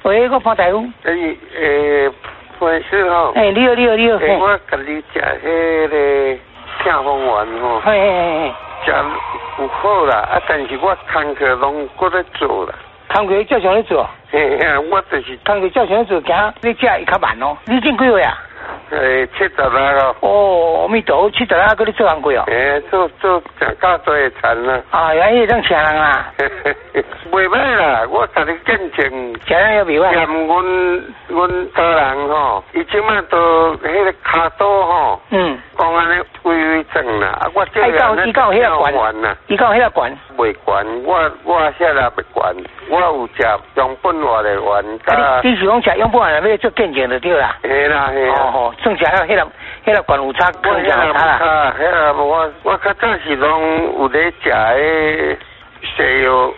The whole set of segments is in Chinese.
喂，我潘大夫。 潘师吼。 你好。 我甲你食迄个庆丰丸吼。食有好啦，但是我工课拢搁咧做啦。 工课照常咧做。 我就是工课照常咧做，惊你食会较慢哦。你种几岁啊 ？70啦哦。阿弥陀佛，70啊，搁咧做工课哦。 做食较多会馋啦。 原来当请人啊。 袂歹啦，我甲你见证。 请人也袂歹。 嫌阮家人吼，伊即摆都迄个骹刀吼。讲安尼微整啦，我这个伊有迄个管啦。 伊有迄个管。 袂管，我遐也袂管，我有食用本活的丸。 你是讲食用本活要做见证就对啦。 嘿啦。 算起来迄个管有差，更加有差啦。 我较早是拢有咧食迄西药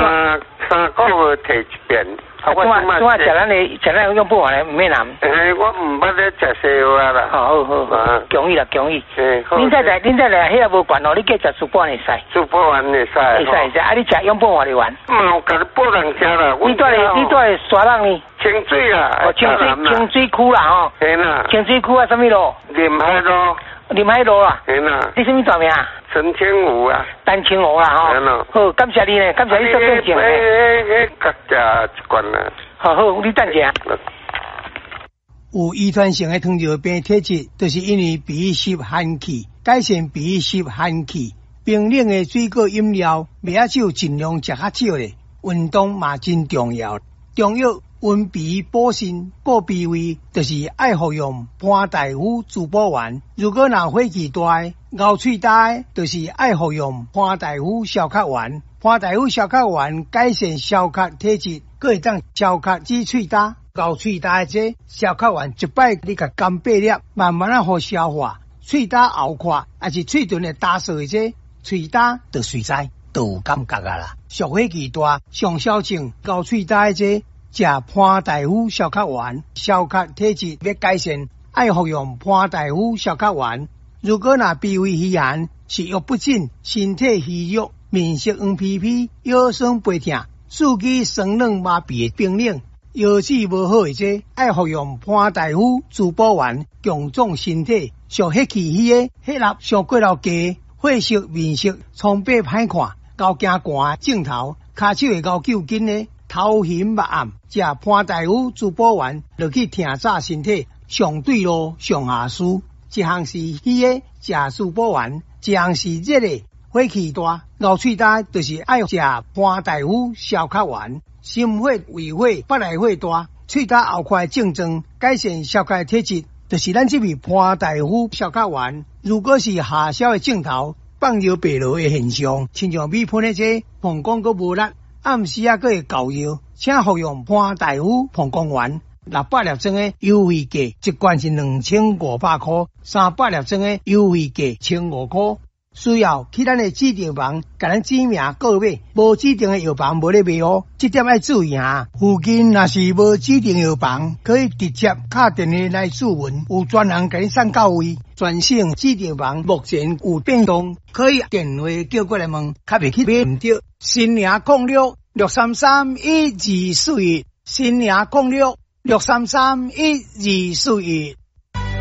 3个月摕一遍。 我即摆食咱用本活的唔免难。 我唔捌咧食西药啊啦。 好，恭喜啦。恁再来，迄个无管哦，你计食苏本会使。 苏本丸会使。 会使，你食用本活的丸。 有甲你报人食啦。 你在沙人呢？ 清水啦。 清水区啦吼。 嘿啦。 清水区啊，什么路？ 临海路。 临海路啦。 嘿啦。 你什么大名啊？ 陈清武啊。 陈清武啦吼。好，感谢你呢，感谢你做见证呢。 各食一罐啦。 好，你等下。 有遗传性的糖尿病体质，就是因为鼻湿寒气，改善鼻湿寒气。冰冷的水果饮料，麦仔酒尽量食较少咧。运动嘛真重要，中药温鼻补肾顾鼻胃，就是爱服用潘大夫滋补丸。如果若火气大、咬喙大，就是爱服用潘大夫消咳丸。潘大夫消咳丸改善消咳体质，佫会当消咳止喙大。咬喙大这消咳丸一摆你甲干8粒，慢慢啊好消化。喙大后垮，还是喙唇会打碎这喙大就随在都有感觉啊啦。上火气大、上小症、咬喙大这食潘大夫消咳丸，消咳体质要改善，爱服用潘大夫消咳丸。如果若鼻胃虚寒、食欲不振、身体虚弱、面色黄皮皮、腰酸背痛、四肢酸软麻痹的冰冷、腰子无好的这，爱服用潘大夫滋补丸，强壮身体。上血气虚的、血压上过头低、血色面色苍白歹看、高惊寒、镜头、骹手会高揪筋的、头晕目暗，食潘大夫滋补丸，就去挺早身体，上对路上下输。一项是虚的食滋补丸，一项是热的火气大、咬喙大，就是爱食潘大夫消咳丸。心火、胃火、腹内火大、喙焦后快症状，改善消咳体质，就是咱这味潘大夫消咳丸。如果是下消的症头、放尿白落的现象，亲像米喷的这膀胱阁无力，暗时啊阁会搞热，请服用潘大夫膀胱丸。600粒装的优惠价，一罐是2500块，300粒装的优惠价1500块。需要去咱的指定房，甲咱指名购买，无指定的药房无咧卖哦，这点要注意啊。附近若是无指定药房，可以直接打电话来咨询，有专人甲你送到位。全省指定房目前有变动，可以电话叫过来问，较袂去买唔到。新营06 633 1241，新营06 633 1241。